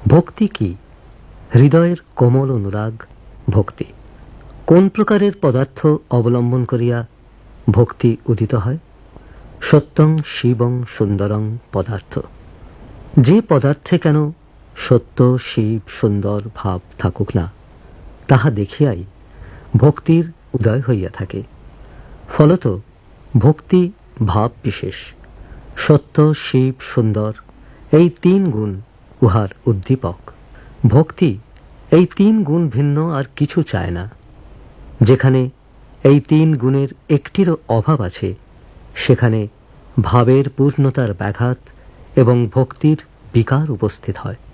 ভক্তি কি? হৃদয়ের কোমল অনুরাগ ভক্তি। কোন প্রকারের পদার্থ অবলম্বন করিয়া ভক্তি উদিত হয়? সত্যং শিবং সুন্দরং পদার্থ। যে পদার্থে কেন সত্য শিব সুন্দর ভাব থাকুক না, তাহা দেখিয়াই ভক্তির উদয় হইয়া থাকে। ফলত ভক্তি ভাব বিশেষ। সত্য শিব সুন্দর এই তিন গুণ উহার উদ্দীপক। ভক্তি এই তিন গুণ ভিন্ন আর কিছু চায় না। যেখানে এই তিন গুণের একটিরও অভাব আছে, সেখানে ভাবের পূর্ণতার ব্যাঘাত এবং ভক্তির বিকার উপস্থিত হয়।